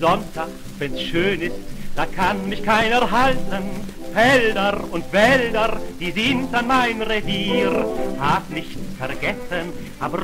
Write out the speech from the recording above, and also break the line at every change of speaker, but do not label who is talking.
Sonntag, wenn's schön ist, da kann mich keiner halten. Felder und Wälder, die sind an mein Revier. Hab nichts vergessen, hab